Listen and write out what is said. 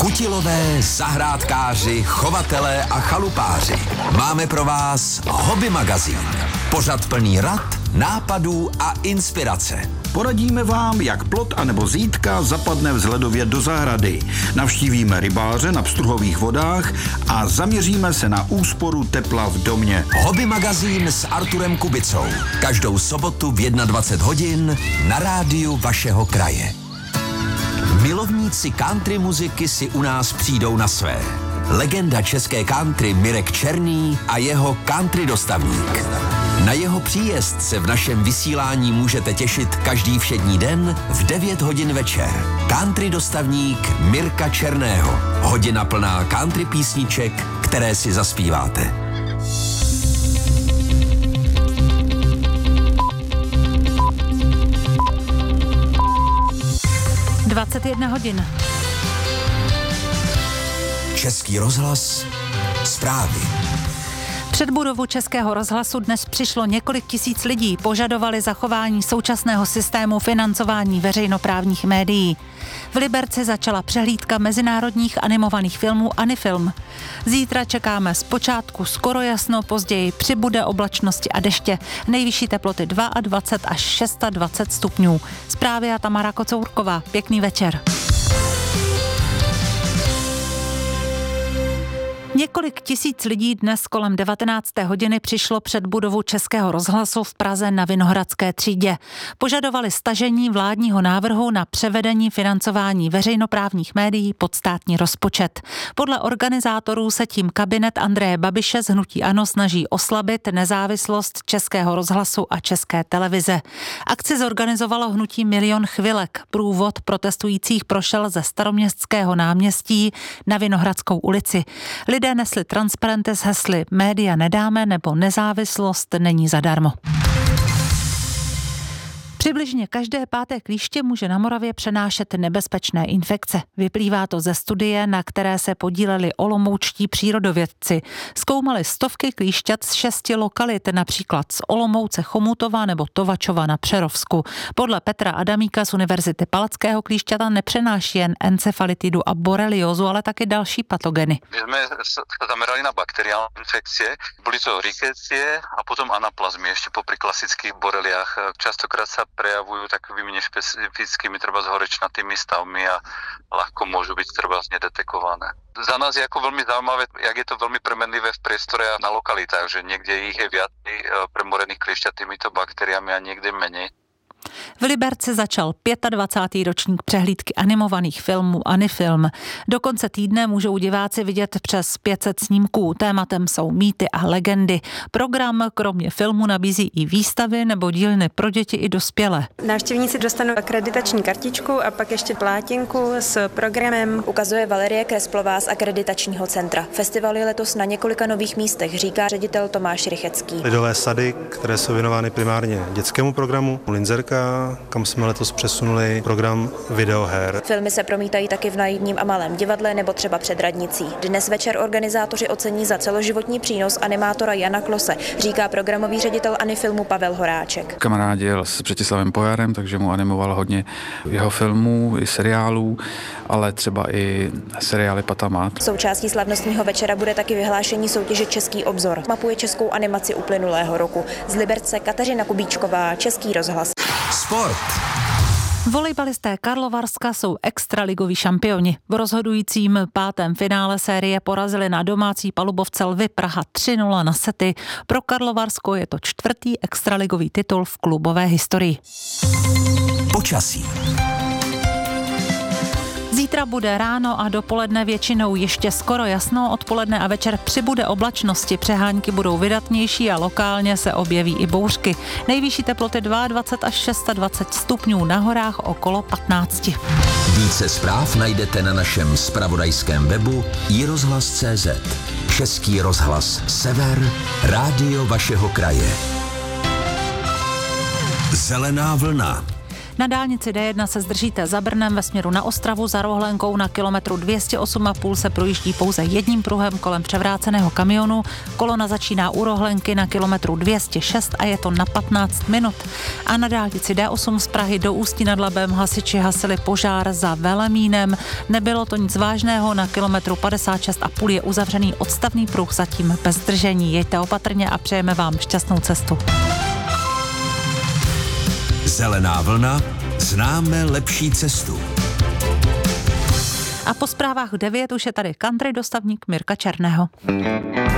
kutilové, zahrádkáři, chovatelé a chalupáři. Máme pro vás Hobby magazín. Pořad plný rad, nápadů a inspirace. Poradíme vám, jak plot anebo zítka zapadne vzhledově do zahrady. Navštívíme rybáře na pstruhových vodách a zaměříme se na úsporu tepla v domě. Hobby magazín s Arturem Kubicou. Každou sobotu v 21 hodin na rádiu vašeho kraje. Milovníci country muziky si u nás přijdou na své. Legenda české country Mirek Černý a jeho country dostavník. Na jeho příjezd se v našem vysílání můžete těšit každý všední den v 9 hodin večer. Country dostavník Mirka Černého. Hodina plná country písniček, které si zaspíváte. hodin. Český rozhlas, zprávy. Před budovu Českého rozhlasu dnes přišlo několik tisíc lidí, požadovali zachování současného systému financování veřejnoprávních médií. V Liberci začala přehlídka mezinárodních animovaných filmů Anifilm. Zítra čekáme zpočátku skoro jasno, později přibude oblačnosti a deště. Nejvyšší teploty 22 až 26 stupňů. Zprávy a Tamara Kocourková. Pěkný večer. Několik tisíc lidí dnes kolem 19. hodiny přišlo před budovu Českého rozhlasu v Praze na Vinohradské třídě. Požadovali stažení vládního návrhu na převedení financování veřejnoprávních médií pod státní rozpočet. Podle organizátorů se tím kabinet Andreje Babiše z hnutí ANO snaží oslabit nezávislost Českého rozhlasu a České televize. Akci zorganizovalo hnutí Milion chvilek. Průvod protestujících prošel ze Staroměstského náměstí na Vinohradskou ulici. Lidé nesli transparenty s hesly Média nedáme nebo Nezávislost není zadarmo. Přibližně každé páté klíště může na Moravě přenášet nebezpečné infekce. Vyplývá to ze studie, na které se podíleli olomoučtí přírodovědci. Zkoumali stovky klíšťat z 6 lokalit, například z Olomouce, Chomutova nebo Tovačova na Přerovsku. Podle Petra Adamíka z Univerzity Palackého klíšťata nepřenáší jen encefalitidu a boreliózu, ale taky další patogeny. My jsme se zamerali na bakteriální infekcie, byly to rickettsie a potom anaplazmy, ještě popri klasických boreliách. Častokrát sa prejavujú takovými nešpecifickými třeba horečnatými stavmi a ľahko môžu byť třeba nedetekované. Za nás je ako veľmi zaujímavé, jak je to veľmi premenlivé v priestore a na lokalitách, že niekde ich je viac premorených kliešťat týmito baktériami a niekde menej. V Liberci začal 25. ročník přehlídky animovaných filmů Anifilm. Do konce týdne můžou diváci vidět přes 500 snímků. Tématem jsou mýty a legendy. Program kromě filmu nabízí i výstavy nebo dílny pro děti i dospělé. Návštěvníci dostanou akreditační kartičku a pak ještě plátinku s programem. Ukazuje Valerie Kresplová z akreditačního centra. Festival je letos na několika nových místech, říká ředitel Tomáš Rychecký. Lidové sady, které jsou věnovány primárně dětskému programu, Linzerka, kam jsme letos přesunuli program videoher. Filmy se promítají taky v Naivním a Malém divadle nebo třeba před radnicí. Dnes večer organizátoři ocení za celoživotní přínos animátora Jana Klose, říká programový ředitel Anifilmu Pavel Horáček. Kamarád jel s Břetislavem Pojarem, takže mu animoval hodně jeho filmů i seriálů, ale třeba i seriály Patamat. Součástí slavnostního večera bude taky vyhlášení soutěže Český obzor. Mapuje českou animaci uplynulého roku. Z Liberce Kateřina Kubíčková, Český rozhlas. Sport. Volejbalisté Karlovarska jsou extraligoví šampioni. V rozhodujícím 5. finále série porazili na domácí palubovce Lvy Praha 3-0 na sety. Pro Karlovarsko je to 4. extraligový titul v klubové historii. Počasí. Zítra bude ráno a dopoledne většinou ještě skoro jasno, odpoledne a večer přibude oblačnosti, přehánky budou vydatnější a lokálně se objeví i bouřky. Nejvyšší teploty 22 až 26 stupňů, na horách okolo 15. Více zpráv najdete na našem zpravodajském webu iRozhlas.cz. Český rozhlas Sever, rádio vašeho kraje. Zelená vlna. Na dálnici D1 se zdržíte za Brnem ve směru na Ostravu, za Rohlenkou na kilometru 208,5 se projíždí pouze jedním pruhem kolem převráceného kamionu. Kolona začíná u Rohlenky na kilometru 206 a je to na 15 minut. A na dálnici D8 z Prahy do Ústí nad Labem hasiči hasili požár za Velemínem. Nebylo to nic vážného, na kilometru 56,5 je uzavřený odstavný pruh, zatím bez zdržení. Jeďte opatrně a přejeme vám šťastnou cestu. Zelená vlna, známe lepší cestu. A po zprávách 9 už je tady country dostavník Mirka Černého.